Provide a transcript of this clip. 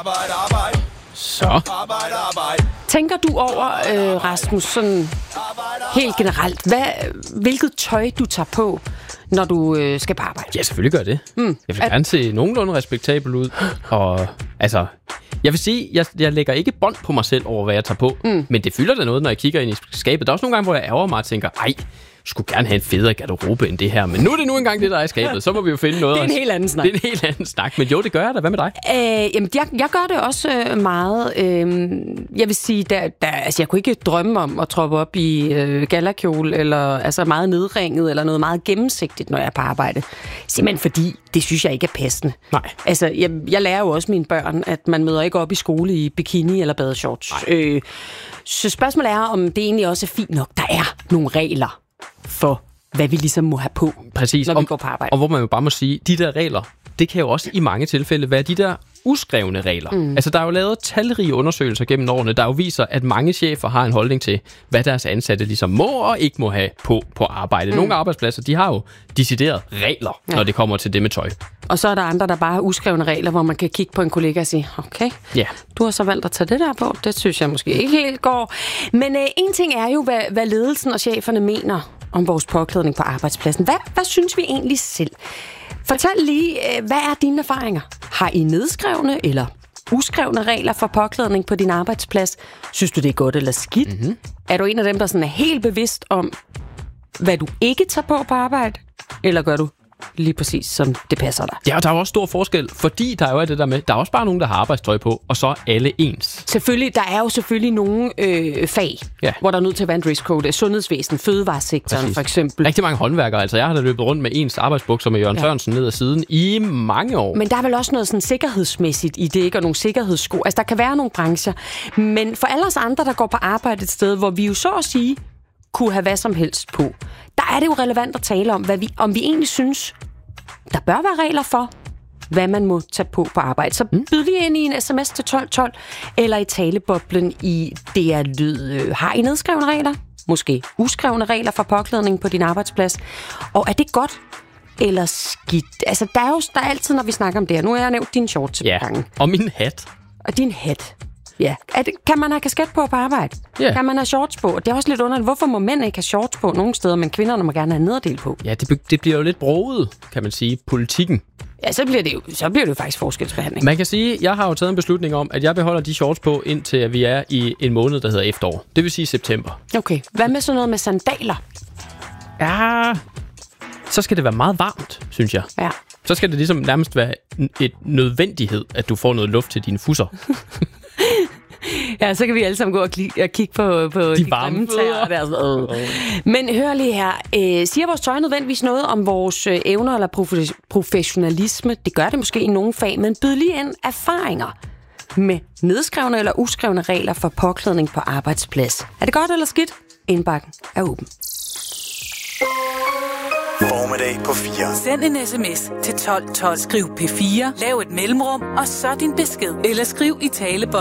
Så. Tænker du over, Rasmus, sådan helt generelt, hvilket tøj du tager på, når du skal på arbejde? Ja, selvfølgelig gør det. Jeg vil gerne se nogenlunde respektabel ud. Og altså, jeg vil sige, jeg lægger ikke bånd på mig selv over, hvad jeg tager på. Men det fylder da noget, når jeg kigger ind i skabet. Der er også nogle gange, hvor jeg ærger mig og tænker, skulle gerne have en federe garderobe end det her. Men nu er det nu engang det, der er i skabet. Så må vi jo finde noget. Det er en helt anden snak. Det er en helt anden snak. Men jo, det gør jeg da. Hvad med dig? Jamen, jeg gør det også meget. Jeg vil sige, altså, jeg kunne ikke drømme om at troppe op i gallakjole, eller altså meget nedringet, eller noget meget gennemsigtigt, når jeg er på arbejde. Simpelthen fordi, det synes jeg ikke er passende. Nej. Altså, jeg lærer jo også mine børn, at man møder ikke op i skole i bikini eller badeshorts. Så spørgsmålet er, om det egentlig også er fint nok. Der er nogle regler for, hvad vi ligesom må have på, præcis, når vi går på arbejde. Og hvor man jo bare må sige, de der regler, det kan jo også i mange tilfælde være de der uskrevne regler. Altså, der er jo lavet talrige undersøgelser gennem årene, der jo viser, at mange chefer har en holdning til, hvad deres ansatte ligesom må og ikke må have på arbejde. Nogle arbejdspladser, de har jo decideret regler, når det kommer til det med tøj. Og så er der andre, der bare har uskrevne regler, hvor man kan kigge på en kollega og sige, okay, du har så valgt at tage det der på. Det synes jeg måske ikke helt går. Men en ting er jo, hvad ledelsen og cheferne mener om vores påklædning på arbejdspladsen. Hvad synes vi egentlig selv? Fortæl lige, hvad er dine erfaringer? Har I nedskrevne eller uskrevne regler for påklædning på din arbejdsplads? Synes du, det er godt eller skidt? Er du en af dem, der sådan er helt bevidst om, hvad du ikke tager på arbejde? Eller gør du lige præcis, som det passer dig? Ja, og der er jo også stor forskel, fordi der jo er det der med, der er også bare nogen, der har arbejdstøj på, og så er alle ens. Selvfølgelig, der er jo selvfølgelig nogle fag, hvor der er nødt til at være en dresscode. Sundhedsvæsen, fødevaresektoren for eksempel. Rigtig mange håndværkere, altså jeg har da løbet rundt med ens arbejdsbukser med Jørgen Sørensen ned ad siden i mange år. Men der er vel også noget sådan sikkerhedsmæssigt i det, ikke? Og nogle sikkerhedssko. Altså der kan være nogle brancher, men for alle os andre, der går på arbejde et sted, hvor vi jo så at sige kunne have hvad som helst på, der er det jo relevant at tale om, om vi egentlig synes, der bør være regler for, hvad man må tage på arbejde. Så byd lige ind i en sms til 1212, eller i taleboblen i DR Lyd. Har I nedskrevne regler? Måske uskrevne regler for påklædning på din arbejdsplads? Og er det godt eller skidt? Altså, der er altid, når vi snakker om det her. Nu har jeg nævnt dine shorts et gange. Og min hat. Og din hat. Ja. Kan man have kasket på arbejde? Ja. Kan man have shorts på? Det er også lidt underligt. Hvorfor må mænd ikke have shorts på nogle steder, men kvinderne må gerne have nederdel på? Ja, det bliver jo lidt broget, kan man sige, politikken. Ja, så bliver det jo faktisk forskelsbehandling. Man kan sige, jeg har jo taget en beslutning om, at jeg beholder de shorts på, indtil at vi er i en måned, der hedder efterår. Det vil sige september. Okay. Hvad med sådan noget med sandaler? Ja, så skal det være meget varmt, synes jeg. Ja. Så skal det ligesom nærmest være et nødvendighed, at du får noget luft til dine fusser. Ja, så kan vi alle sammen gå og kigge på de varme tæer. Men hør lige her. Siger vores tøj nødvendigvis noget om vores evner eller professionalisme? Det gør det måske i nogle fag, men byd lige ind erfaringer med nedskrevne eller uskrevne regler for påklædning på arbejdsplads. Er det godt eller skidt? Indbakken er åben. Formiddag på 4. Send en sms til 1212. Skriv P4, lav et mellemrum, og så din besked. Eller skriv i talebånd.